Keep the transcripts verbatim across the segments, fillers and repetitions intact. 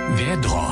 Wiedro.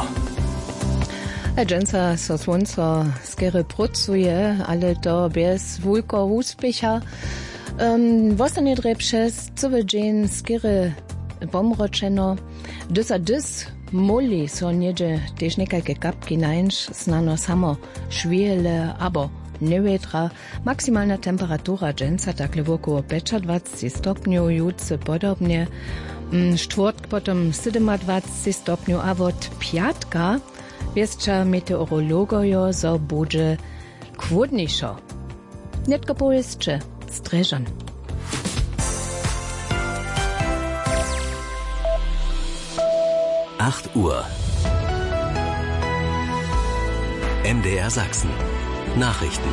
Dżęca so słońco skiery pracuje, ale to bez wielkiego úspecha. Um, Wostanie dre przez cały dzień skiery pomroczeno. Dysa dys moli so niedzie też niekajke kapki nańcz, znano samo szwiele, abo niewetra. Maksymalna temperatura dżęca takle wokoło dwadzieścia stopniów, jutce podobnie. Czwartk potom dwadzieścia stopniów, a od piatka wieszcza meteorologojo, zo bude chłodniejszo. Netko pojeźdźcze, streżan. acht Uhr. M D R Sachsen. Nachrichten.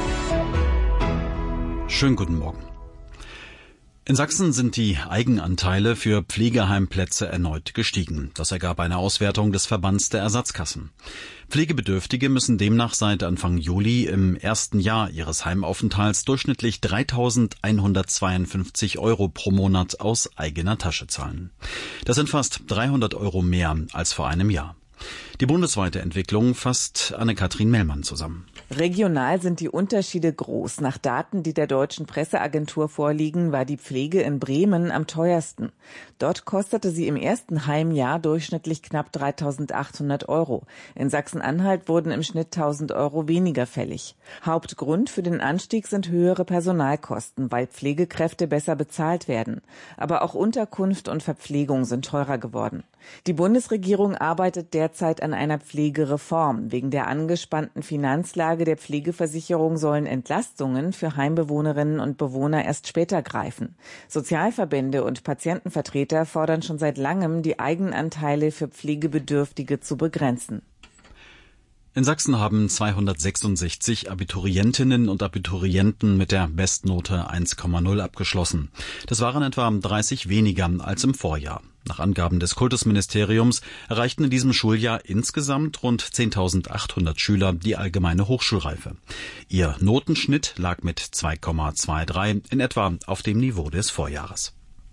Schönen guten Morgen. In Sachsen sind die Eigenanteile für Pflegeheimplätze erneut gestiegen. Das ergab eine Auswertung des Verbands der Ersatzkassen. Pflegebedürftige müssen demnach seit Anfang Juli im ersten Jahr ihres Heimaufenthalts durchschnittlich dreitausendeinhundertzweiundfünfzig Euro pro Monat aus eigener Tasche zahlen. Das sind fast dreihundert Euro mehr als vor einem Jahr. Die bundesweite Entwicklung fasst Anne-Kathrin Mellmann zusammen. Regional sind die Unterschiede groß. Nach Daten, die der Deutschen Presseagentur vorliegen, war die Pflege in Bremen am teuersten. Dort kostete sie im ersten Heimjahr durchschnittlich knapp dreitausendachthundert Euro. In Sachsen-Anhalt wurden im Schnitt tausend Euro weniger fällig. Hauptgrund für den Anstieg sind höhere Personalkosten, weil Pflegekräfte besser bezahlt werden. Aber auch Unterkunft und Verpflegung sind teurer geworden. Die Bundesregierung arbeitet derzeit an einer Pflegereform. Wegen der angespannten Finanzlage der Pflegeversicherung sollen Entlastungen für Heimbewohnerinnen und Bewohner erst später greifen. Sozialverbände und Patientenvertreter fordern schon seit langem, die Eigenanteile für Pflegebedürftige zu begrenzen. In Sachsen haben zweihundertsechsundsechzig Abiturientinnen und Abiturienten mit der Bestnote eins Komma null abgeschlossen. Das waren etwa dreißig weniger als im Vorjahr. Nach Angaben des Kultusministeriums erreichten in diesem Schuljahr insgesamt rund zehntausendachthundert Schüler die allgemeine Hochschulreife. Ihr Notenschnitt lag mit zwei Komma dreiundzwanzig in etwa auf dem Niveau des Vorjahres.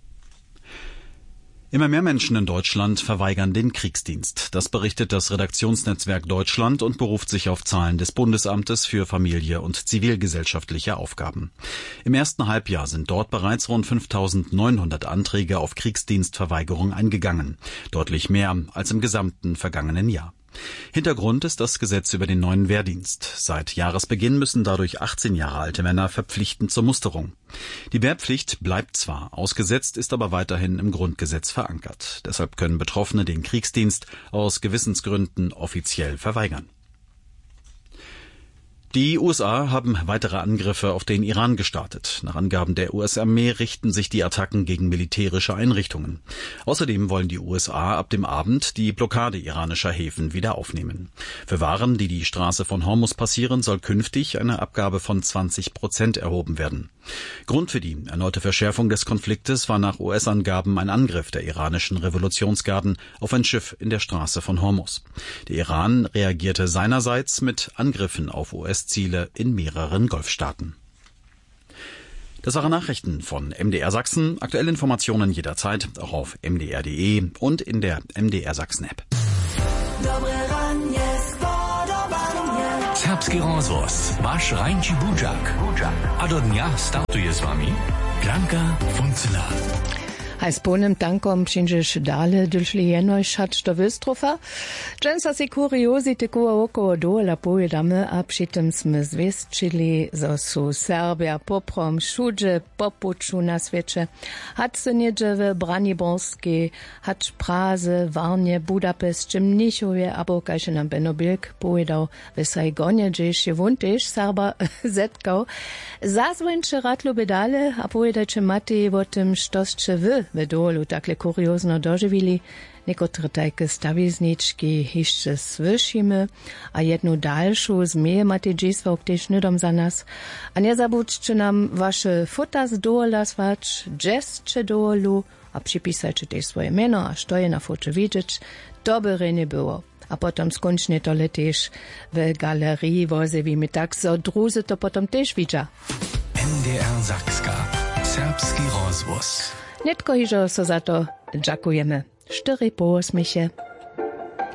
Immer mehr Menschen in Deutschland verweigern den Kriegsdienst. Das berichtet das Redaktionsnetzwerk Deutschland und beruft sich auf Zahlen des Bundesamtes für Familie und zivilgesellschaftliche Aufgaben. Im ersten Halbjahr sind dort bereits rund fünftausendneunhundert Anträge auf Kriegsdienstverweigerung eingegangen. Deutlich mehr als im gesamten vergangenen Jahr. Hintergrund ist das Gesetz über den neuen Wehrdienst. Seit Jahresbeginn müssen dadurch achtzehn Jahre alte Männer verpflichtend zur Musterung. Die Wehrpflicht bleibt zwar, ausgesetzt ist aber weiterhin im Grundgesetz verankert. Deshalb können Betroffene den Kriegsdienst aus Gewissensgründen offiziell verweigern. Die U S A haben weitere Angriffe auf den Iran gestartet. Nach Angaben der U S-Armee richten sich die Attacken gegen militärische Einrichtungen. Außerdem wollen die U S A ab dem Abend die Blockade iranischer Häfen wieder aufnehmen. Für Waren, die die Straße von Hormuz passieren, soll künftig eine Abgabe von zwanzig Prozent erhoben werden. Grund für die erneute Verschärfung des Konfliktes war nach U S-Angaben ein Angriff der iranischen Revolutionsgarden auf ein Schiff in der Straße von Hormuz. Der Iran reagierte seinerseits mit Angriffen auf U S-Ziele in mehreren Golfstaaten. Das waren Nachrichten von M D R Sachsen. Aktuelle Informationen jederzeit auch auf m d r punkt d e und in der M D R Sachsen App. Serbski rozhlas, váš Rajnči Budžak. A do dňa startuje s vami Blanka Funzela. Haj sponem tankom přinžeš dale došli jenož hač do Wystrofa. Džensa si kuriozity koło około dola pojedamy, a přitom sme zvěstčili, zo su Serbia poprom šudže popuču na svieče. Hač se niedzie w Braniborskiej, hač Praze, Warnie, Budapest, čim Mnichovje, abo kajše nam Benno Bilk pojedał w Saigonie, gdzieś je wuntež Serba zetkał. Zazwończe ratlo bedale, a pojedajče Matej o tym, štošče wy w dolu takle kuriozno doživili. Niekotre tajke stawizniczki hišće słyšimy, a jednu dalszą zmiejemate dżiswa też nydom za nas. A nie zabudźcie nam wasze fota z dola swać, dżesće dolu, a przypisajcie też swoje meno, a što je na focie widzieć, to by nie było. A potom skończnie to też w galerii wozy, wie my tak so druzy to potom też widza. M D R Sakska. Serbski rozhlas. Netko hižo so za to ďakujeme. Štyri poosmiche.